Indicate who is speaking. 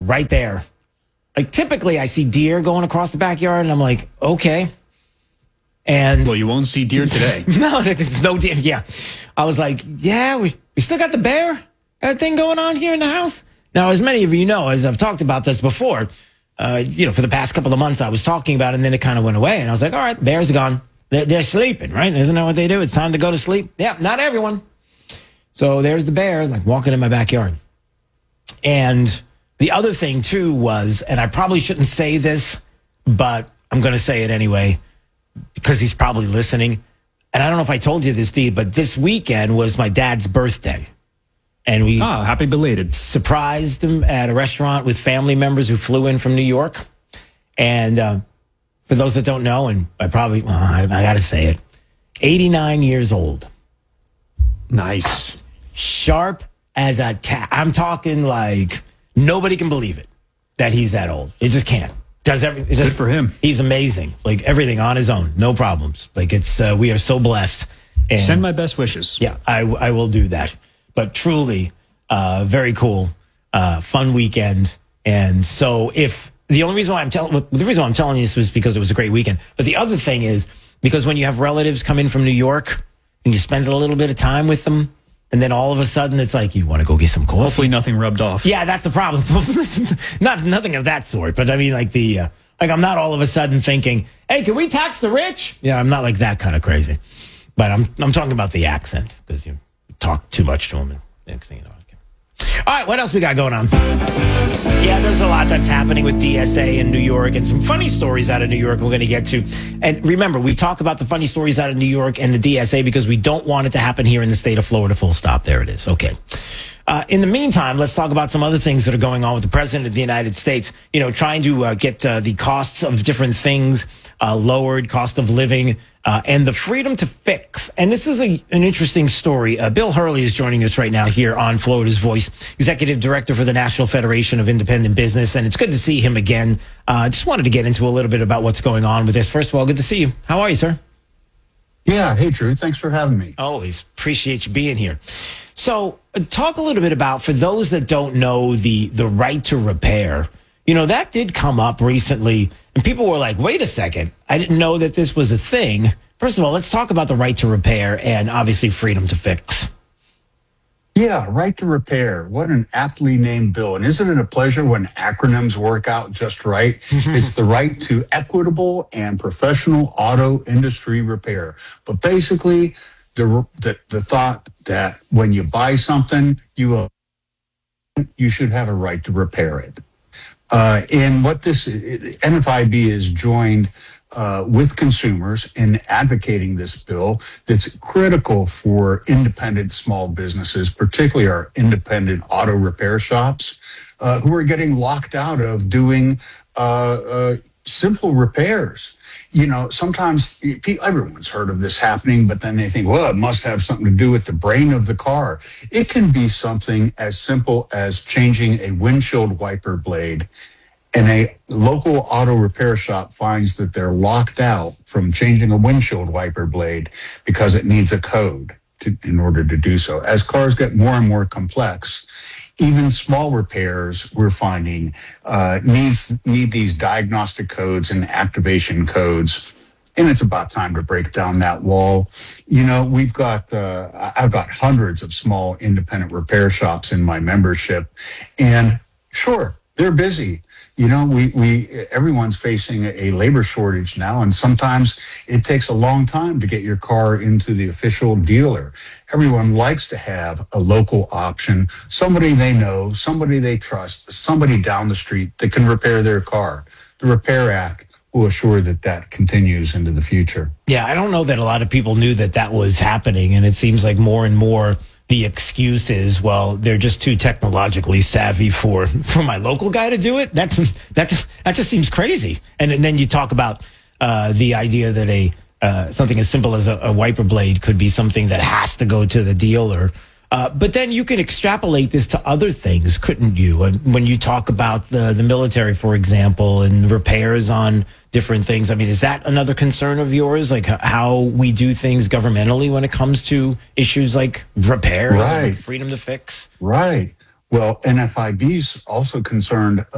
Speaker 1: right there. Like typically I see deer going across the backyard and I'm like, okay. And
Speaker 2: well, you won't see deer today.
Speaker 1: No, there's no deer. Yeah. I was like, yeah, we still got the bear thing going on here in the house. Now, as many of you know, as I've talked about this before, for the past couple of months I was talking about it and then it kind of went away. And I was like, all right, bears are gone. They're sleeping, right? Isn't that what they do? It's time to go to sleep. Yeah, not everyone. So there's the bear, like walking in my backyard. And the other thing, too, was, and I probably shouldn't say this, but I'm going to say it anyway, because he's probably listening. And I don't know if I told you this, Steve, but this weekend was my dad's birthday. And we
Speaker 2: happy belated.
Speaker 1: Surprised him at a restaurant with family members who flew in from New York. And for those that don't know, and I got to say it, 89 years old.
Speaker 2: Nice.
Speaker 1: Sharp as a tack. I'm talking like nobody can believe it that he's that old. It just can't. Does everything.
Speaker 2: Good for him.
Speaker 1: He's amazing. Like everything on his own. No problems. Like it's, we are so blessed. And
Speaker 2: send my best wishes.
Speaker 1: Yeah, I will do that. But truly, very cool, fun weekend. And so the reason why I'm telling you this was because it was a great weekend. But the other thing is because when you have relatives come in from New York and you spend a little bit of time with them, and then all of a sudden it's like you want to go get some coffee.
Speaker 2: Hopefully nothing rubbed off.
Speaker 1: Yeah, that's the problem. Nothing of that sort. But I mean, like I'm not all of a sudden thinking, hey, can we tax the rich? Yeah, I'm not like that kind of crazy. But I'm talking about the accent because you talk too much to them. And next thing you know. All right, what else we got going on? Yeah, there's a lot that's happening with DSA in New York and some funny stories out of New York we're going to get to. And remember, we talk about the funny stories out of New York and the DSA because we don't want it to happen here in the state of Florida. Full stop. There it is. Okay. In the meantime, let's talk about some other things that are going on with the president of the United States, trying to get the costs of different things lowered, cost of living, and the freedom to fix. And this is an interesting story. Bill Hurley is joining us right now here on Florida's Voice, Executive Director for the National Federation of Independent Business. And it's good to see him again. Just wanted to get into a little bit about what's going on with this. First of all, good to see you. How are you, sir?
Speaker 3: Yeah. Hey, Drew. Thanks for having me.
Speaker 1: Always appreciate you being here. So talk a little bit about, for those that don't know, the right to repair. That did come up recently, and people were like, wait a second, I didn't know that this was a thing. First of all, let's talk about the right to repair and obviously freedom to fix.
Speaker 3: Yeah, right to repair. What an aptly named bill. And isn't it a pleasure when acronyms work out just right? It's the right to equitable and professional auto industry repair. But basically, the thought that when you buy something, you should have a right to repair it. And what NFIB is joined with consumers in advocating this bill that's critical for independent small businesses, particularly our independent auto repair shops, who are getting locked out of doing simple repairs. Sometimes everyone's heard of this happening, but then they think, well, it must have something to do with the brain of the car. It can be something as simple as changing a windshield wiper blade, and a local auto repair shop finds that they're locked out from changing a windshield wiper blade because it needs a code in order to do so. As cars get more and more complex, even small repairs, we're finding, need these diagnostic codes and activation codes. And it's about time to break down that wall. I've got hundreds of small independent repair shops in my membership. And sure, they're busy. Everyone's facing a labor shortage now, and sometimes it takes a long time to get your car into the official dealer. Everyone likes to have a local option, somebody they know, somebody they trust, somebody down the street that can repair their car. The Repair Act will assure that continues into the future.
Speaker 1: Yeah, I don't know that a lot of people knew that was happening, and it seems like more and more the excuse is, well, they're just too technologically savvy for my local guy to do it. That just seems crazy. And then you talk about the idea that something as simple as a wiper blade could be something that has to go to the dealer. But then you can extrapolate this to other things, couldn't you? And when you talk about the military, for example, and repairs on different things, I mean, is that another concern of yours? Like how we do things governmentally when it comes to issues like repairs and freedom to fix?
Speaker 3: Right. Well, NFIB's also concerned